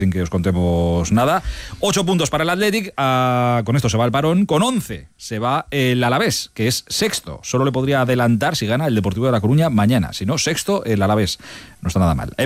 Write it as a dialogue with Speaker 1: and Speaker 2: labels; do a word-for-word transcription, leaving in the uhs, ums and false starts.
Speaker 1: sin que os contemos nada. Ocho puntos para el Athletic, uh, con esto se va el parón. Con once se va el Alavés, que es sexto. Solo le podría adelantar si gana el Deportivo de La Coruña mañana. Si no, sexto el Alavés. No está nada mal.